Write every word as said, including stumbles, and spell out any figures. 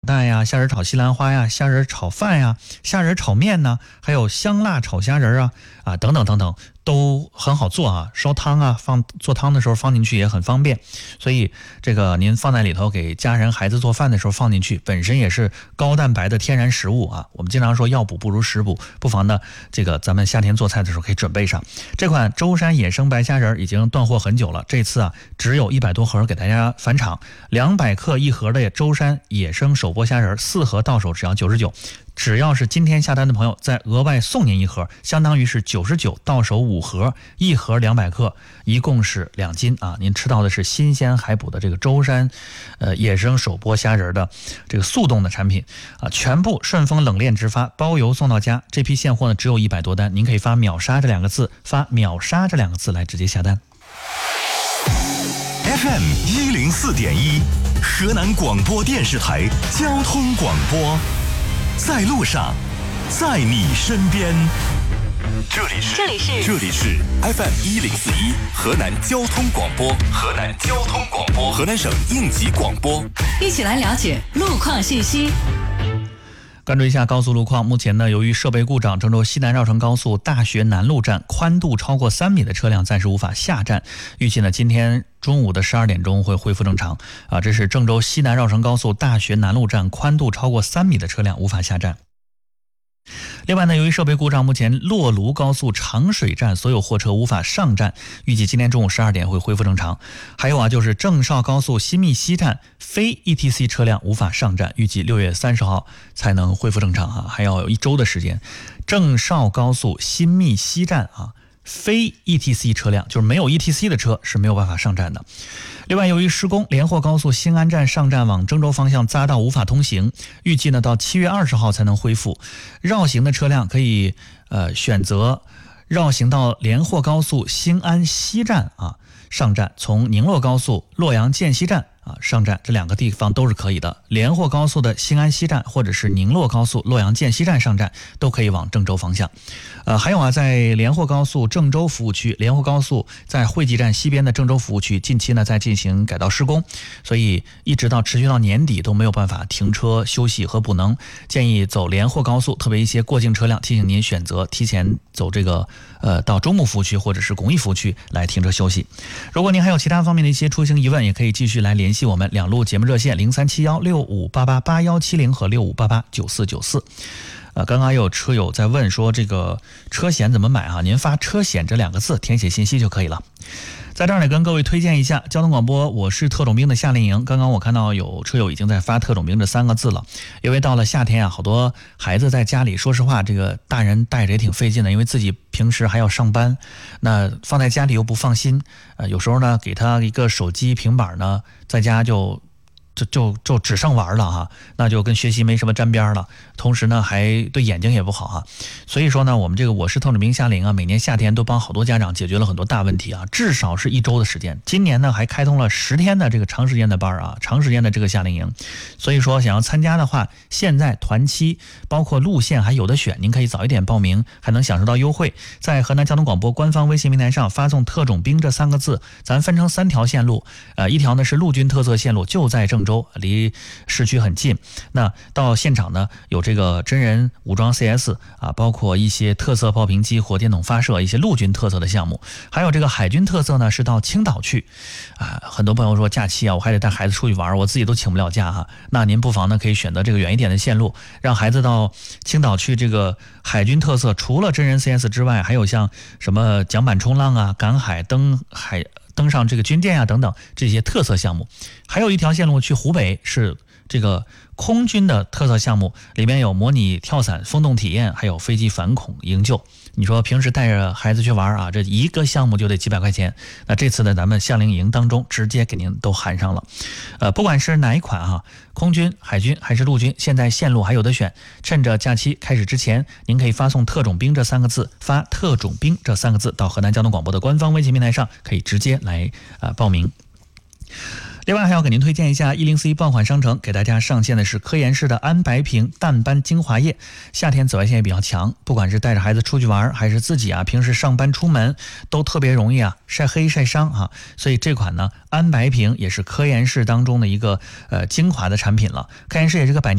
蛋呀、虾仁炒西兰花呀、虾仁炒饭呀、虾仁炒面呢，还有香辣炒虾仁啊啊等等等等，都很好做啊。烧汤啊，放做汤的时候放进去也很方便，所以这个您放在里头给家人孩子做饭的时候放进去，本身也是高蛋白的天然食物啊。我们经常说药补不如食补，不妨呢这个咱们夏天做菜的时候可以准备上。这款舟山野生白虾仁已经断货很久了，这次啊只有一百多盒给大家返场，两百克一盒的舟山野生手剥虾仁，四盒到手只要九十九。只要是今天下单的朋友，再额外送您一盒，相当于是九十九到手五盒，一盒两百克，一共是两斤啊！您吃到的是新鲜海捕的这个舟山，呃野生手剥虾仁的这个速冻的产品啊，全部顺丰冷链直发，包邮送到家。这批现货呢只有一百多单，您可以发秒杀这两个字，发秒杀这两个字来直接下单。 F M 一零四点一，河南广播电视台交通广播。在路上，在你身边。这里是这里是这里是 F M 一零四一河南交通广播，河南交通广播，河南省应急广播。 一起来了解路况信息。 关注一下高速路况，目前呢，由于设备故障，郑州西南绕城高速大学南路站宽度超过三米的车辆暂时无法下站，预计呢今天中午的十二点钟会恢复正常。啊，这是郑州西南绕城高速大学南路站宽度超过三米的车辆无法下站。另外呢，由于设备故障，目前洛卢高速长水站所有货车无法上站，预计今天中午十二点会恢复正常。还有啊，就是郑绍高速新密西站非 E T C 车辆无法上站，预计六月三十号才能恢复正常啊，还要有一周的时间。郑绍高速新密西站啊，非 E T C 车辆就是没有 E T C 的车是没有办法上站的。另外，由于施工，连霍高速兴安站上站往郑州方向匝道无法通行，预计呢到七月二十号才能恢复。绕行的车辆可以呃选择绕行到连霍高速兴安西站啊上站，从宁洛高速洛阳涧西站啊上站，这两个地方都是可以的。连霍高速的兴安西站或者是宁洛高速洛阳涧西站上站都可以往郑州方向。呃，还有啊，在连霍高速郑州服务区，连霍高速在惠济站西边的郑州服务区，近期呢在进行改道施工，所以一直到持续到年底都没有办法停车休息和补能。建议走连霍高速，特别一些过境车辆，提醒您选择提前走这个呃到中牟服务区或者是公益服务区来停车休息。如果您还有其他方面的一些出行疑问，也可以继续来联系我们两路节目热线零三七幺六五八八八幺七零和六五八八九四九四。呃，刚刚有车友在问说这个车险怎么买啊？您发车险这两个字填写信息就可以了。在这儿呢，跟各位推荐一下交通广播我是特种兵的夏令营。刚刚我看到有车友已经在发特种兵这三个字了，因为到了夏天啊，好多孩子在家里，说实话这个大人带着也挺费劲的，因为自己平时还要上班，那放在家里又不放心，呃，有时候呢给他一个手机平板呢，在家就就就就只剩玩了哈，那就跟学习没什么沾边了，同时呢还对眼睛也不好哈。所以说呢，我们这个我是特种兵夏令营啊，每年夏天都帮好多家长解决了很多大问题啊，至少是一周的时间。今年呢还开通了十天的这个长时间的班啊，长时间的这个夏令营。所以说想要参加的话，现在团期包括路线还有的选，您可以早一点报名，还能享受到优惠。在河南交通广播官方微信平台上发送特种兵这三个字，咱分成三条线路，呃，一条呢是陆军特色线路，就在郑州，离市区很近。那到现场呢，有这个真人武装 C S 啊，包括一些特色炮兵机、火电筒发射，一些陆军特色的项目。还有这个海军特色呢，是到青岛去啊。很多朋友说假期啊，我还得带孩子出去玩，我自己都请不了假哈。那您不妨呢可以选择这个远一点的线路，让孩子到青岛去。这个海军特色除了真人 C S 之外，还有像什么桨板冲浪啊、赶海、登海。登上这个军舰啊等等这些特色项目。还有一条线路去湖北，是这个空军的特色项目，里面有模拟跳伞、风洞体验，还有飞机反恐营救。你说平时带着孩子去玩啊，这一个项目就得几百块钱，那这次呢咱们夏令营当中直接给您都含上了。呃，不管是哪一款啊，空军、海军还是陆军，现在线路还有的选。趁着假期开始之前，您可以发送特种兵这三个字，发特种兵这三个字到河南交通广播的官方微信平台上，可以直接来呃报名。另外还要给您推荐一下一零四一爆款商城，给大家上线的是科颜氏的安白瓶淡斑精华液。夏天紫外线也比较强，不管是带着孩子出去玩，还是自己啊平时上班出门，都特别容易啊晒黑晒伤啊。所以这款呢安白瓶也是科颜氏当中的一个呃精华的产品了。科颜氏也是个百年